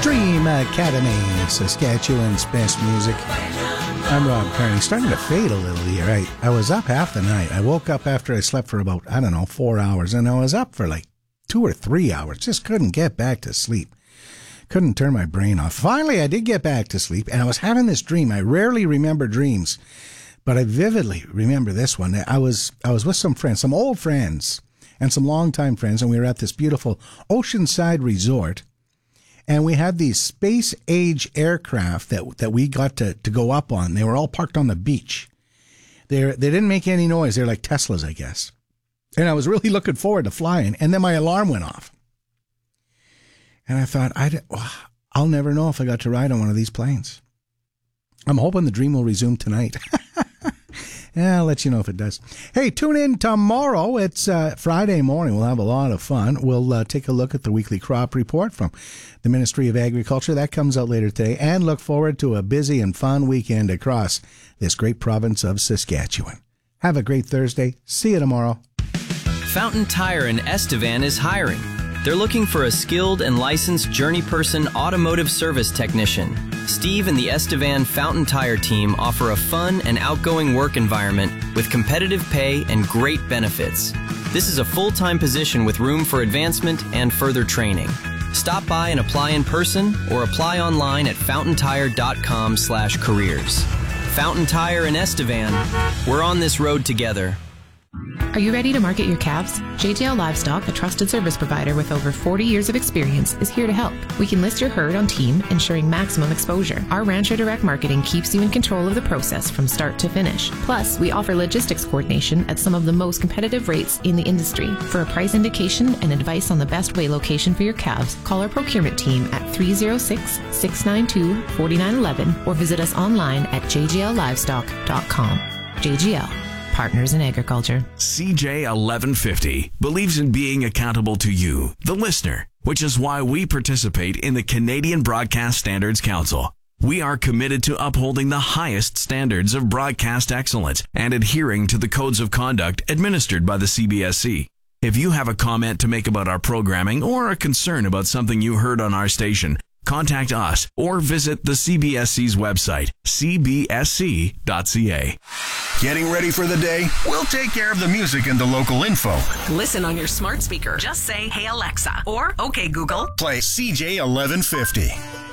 Dream Academy, Saskatchewan's best music. I'm Rob Kearney. Starting to fade a little here. I was up half the night. I woke up after I slept for about, 4 hours, and I was up for like 2 or 3 hours. Just couldn't get back to sleep. Couldn't turn my brain off. Finally, I did get back to sleep, and I was having this dream. I rarely remember dreams, but I vividly remember this one. I was with some friends, some old friends, and some longtime friends, and we were at this beautiful oceanside resort. And we had these space-age aircraft that we got to go up on. They were all parked on the beach. They didn't make any noise. They're like Teslas, I guess. And I was really looking forward to flying. And then my alarm went off. And I thought, I'll never know if I got to ride on one of these planes. I'm hoping the dream will resume tonight. Yeah, I'll let you know if it does. Hey, tune in tomorrow. It's Friday morning. We'll have a lot of fun. We'll take a look at the weekly crop report from the Ministry of Agriculture. That comes out later today. And look forward to a busy and fun weekend across this great province of Saskatchewan. Have a great Thursday. See you tomorrow. Fountain Tire in Estevan is hiring. They're looking for a skilled and licensed journey person automotive service technician. Steve and the Estevan Fountain Tire team offer a fun and outgoing work environment with competitive pay and great benefits. This is a full-time position with room for advancement and further training. Stop by and apply in person or apply online at fountaintire.com/careers. Fountain Tire in Estevan. We're on this road together. Are you ready to market your calves? JGL Livestock, a trusted service provider with over 40 years of experience, is here to help. We can list your herd on team, ensuring maximum exposure. Our Rancher Direct Marketing keeps you in control of the process from start to finish. Plus, we offer logistics coordination at some of the most competitive rates in the industry. For a price indication and advice on the best weigh location for your calves, call our procurement team at 306-692-4911 or visit us online at jgllivestock.com. JGL. Partners in Agriculture. CJ 1150 believes in being accountable to you, the listener, which is why we participate in the Canadian Broadcast Standards Council. We are committed to upholding the highest standards of broadcast excellence and adhering to the codes of conduct administered by the CBSC. If you have a comment to make about our programming or a concern about something you heard on our station, contact us or visit the CBSC's website, cbsc.ca. Getting ready for the day? We'll take care of the music and the local info. Listen on your smart speaker. Just say, "Hey Alexa," or "Okay Google." Play CJ 1150.